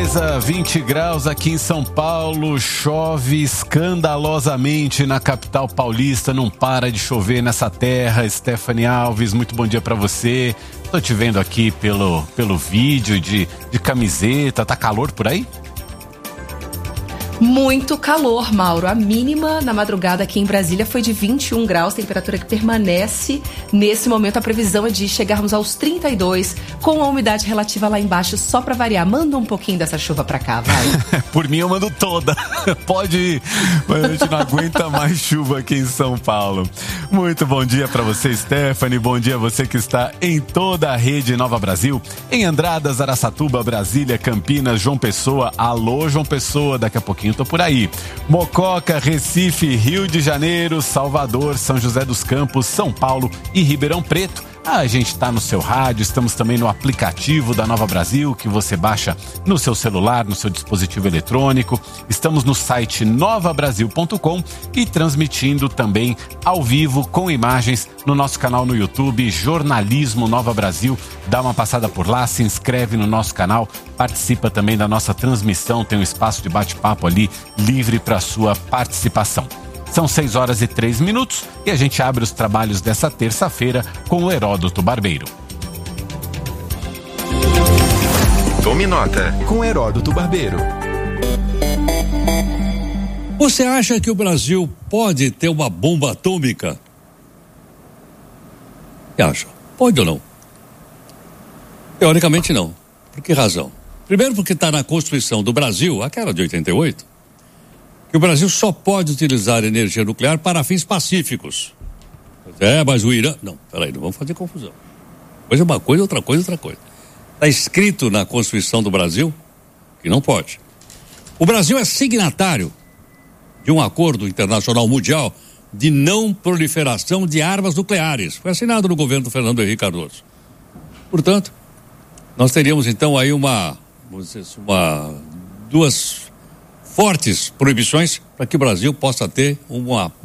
beleza, 20 graus aqui em São Paulo, chove escandalosamente na capital paulista, não para de chover nessa terra. Stephanie Alves, muito bom dia pra você. Tô te vendo aqui pelo vídeo de camiseta, tá calor por aí? Muito calor, Mauro. A mínima na madrugada aqui em Brasília foi de 21 graus, temperatura que permanece. Nesse momento, a previsão é de chegarmos aos 32, com a umidade relativa lá embaixo, só pra variar. Manda um pouquinho dessa chuva pra cá, vai. Por mim, eu mando toda. Pode ir, mas a gente não aguenta mais chuva aqui em São Paulo. Muito bom dia pra você, Stephanie. Bom dia a você que está em toda a rede Nova Brasil, em Andradas, Araçatuba, Brasília, Campinas, João Pessoa. Alô, João Pessoa, daqui a pouquinho tô por aí. Mococa, Recife, Rio de Janeiro, Salvador, São José dos Campos, São Paulo e Ribeirão Preto. A gente está no seu rádio, estamos também no aplicativo da Nova Brasil, que você baixa no seu celular, no seu dispositivo eletrônico. Estamos no site novabrasil.com e transmitindo também ao vivo com imagens no nosso canal no YouTube, Jornalismo Nova Brasil. Dá uma passada por lá, se inscreve no nosso canal, participa também da nossa transmissão, tem um espaço de bate-papo ali livre para sua participação. São 6h03 e a gente abre os trabalhos dessa terça-feira com o Heródoto Barbeiro. Tome nota com Heródoto Barbeiro. Você acha que o Brasil pode ter uma bomba atômica? Você acha? Pode ou não? Teoricamente não. Por que razão? Primeiro porque está na Constituição do Brasil, aquela de 88, que o Brasil só pode utilizar energia nuclear para fins pacíficos. Mas o Irã... Não, peraí, não vamos fazer confusão. Coisa é uma coisa, outra coisa, outra coisa. Está escrito na Constituição do Brasil que não pode. O Brasil é signatário de um acordo internacional mundial de não proliferação de armas nucleares. Foi assinado no governo do Fernando Henrique Cardoso. Portanto, nós teríamos então aí duas fortes proibições para que o Brasil possa ter uma